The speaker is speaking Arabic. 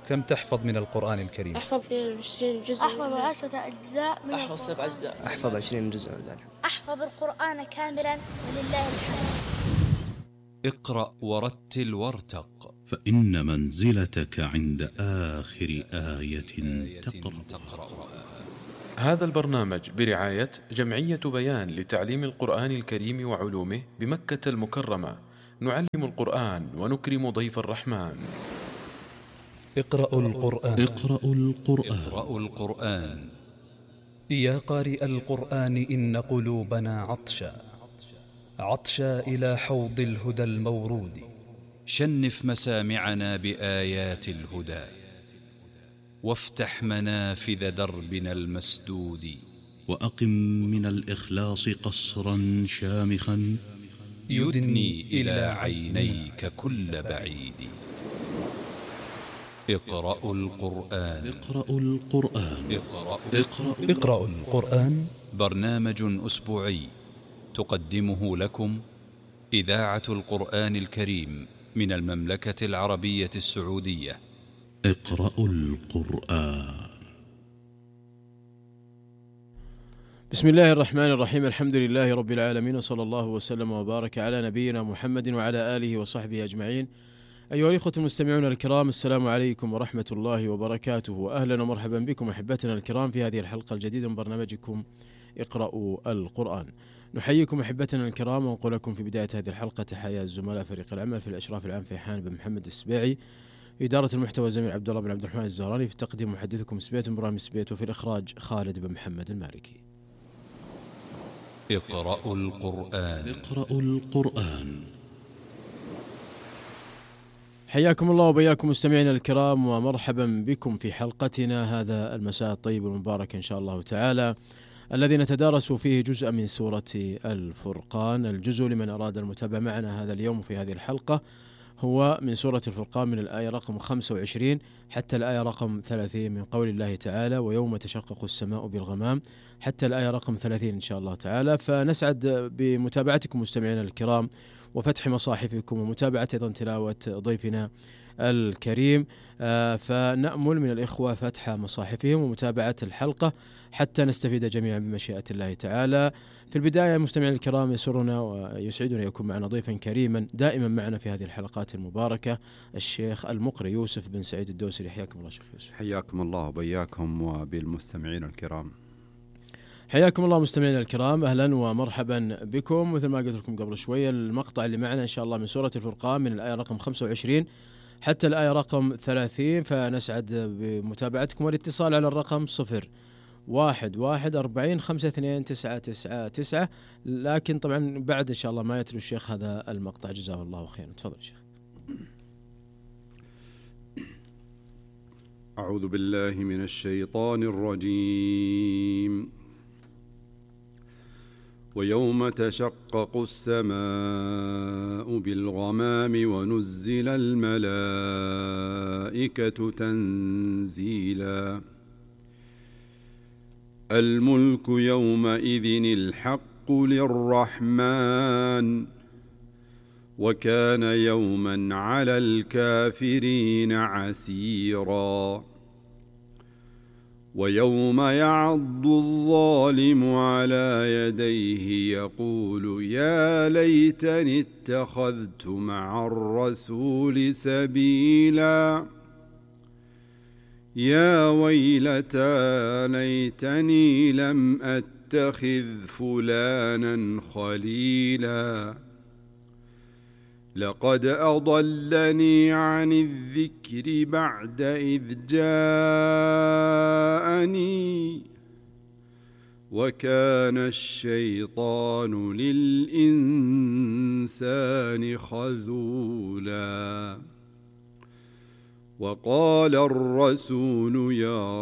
كم تحفظ من القرآن الكريم؟ أحفظ 22 جزء. أحفظ 10 أجزاء من أحفظ 7 أجزاء. أحفظ 20 جزء. أحفظ القرآن كاملا ولله الحمد. اقرأ ورتل وارتق، فإن منزلتك عند آخر آية تقرأ. هذا البرنامج برعاية جمعية بيان لتعليم القرآن الكريم وعلومه بمكة المكرمة. نعلم القرآن ونكرم ضيف الرحمن. اقرأوا القرآن. اقرأوا القرآن. اقرأوا القرآن. يا قارئ القرآن، إن قلوبنا عطشا إلى حوض الهدى المورود. شنف مسامعنا بآيات الهدى، وافتح منافذ دربنا المسدود. وأقم من الإخلاص قصرا شامخا يدني إلى عينيك كل بعيد. اقرأوا القرآن. اقرأوا القرآن. اقرأوا القرآن. برنامج أسبوعي تقدمه لكم إذاعة القرآن الكريم من المملكة العربية السعودية. اقرأوا القرآن. بسم الله الرحمن الرحيم. الحمد لله رب العالمين، وصلى الله وسلم وبارك على نبينا محمد وعلى آله وصحبه أجمعين. أيها الإخوة المستمعون الكرام، السلام عليكم ورحمة الله وبركاته، وأهلا ومرحبا بكم أحبتنا الكرام في هذه الحلقة الجديدة من برنامجكم اقرأوا القرآن. نحييكم أحبتنا الكرام ونقول لكم في بداية هذه الحلقة تحية الزملاء فريق العمل في الإشراف العام فيحان بن محمد السبيعي، إدارة المحتوى زميل عبد الله بن عبد الرحمن الزهراني، في التقديم محدثكم سبيت إبراهيم سبيت، وفي الإخراج خالد بن محمد المالكي. اقرأوا القرآن. اقرأوا القرآن. حياكم الله وبياكم مستمعينا الكرام، ومرحبا بكم في حلقتنا هذا المساء الطيب المبارك إن شاء الله تعالى، الذي نتدارس فيه جزء من سورة الفرقان. الجزء لمن أراد المتابعة معنا هذا اليوم في هذه الحلقة هو من سورة الفرقان، من الآية رقم 25 حتى الآية رقم 30 من قول الله تعالى: ويوم تشقق السماء بالغمام، حتى الآية رقم 30 إن شاء الله تعالى. فنسعد بمتابعتكم مستمعينا الكرام، وفتح مصاحفكم، ومتابعة أيضا تلاوة ضيفنا الكريم. فنأمل من الإخوة فتح مصاحفهم ومتابعة الحلقة حتى نستفيد جميعا بمشيئة الله تعالى. في البداية مستمعينا الكرام، يسرنا ويسعدنا يكون معنا ضيفا كريما دائما معنا في هذه الحلقات المباركة، الشيخ المقري يوسف بن سعيد الدوسري. حياكم الله شيخ يوسف. حياكم الله وبياكم وبالمستمعين الكرام. حياكم الله مستمعينا الكرام، أهلا ومرحبا بكم. مثل ما قلت لكم قبل شوية، المقطع اللي معنا إن شاء الله من سورة الفرقان من الآية رقم 25 حتى الآية رقم 30. فنسعد بمتابعتكم والاتصال على الرقم 0114405999، لكن طبعا بعد إن شاء الله ما يتلو الشيخ هذا المقطع جزاه الله خيرا. تفضل شيخ. أعوذ بالله من الشيطان الرجيم. ويوم تشقق السماء بالغمام ونزل الملائكة تنزيلا. الملك يومئذ الحق للرحمن، وكان يوما على الكافرين عسيرا. ويوم يعض الظالم على يديه يقول يا ليتني اتخذت مع الرسول سبيلا. يا ويلتى ليتني لم أتخذ فلانا خليلا. لقد أضلني عن الذكر بعد إذ جاءني، وكان الشيطان للإنسان خذولا. وقال الرسول يا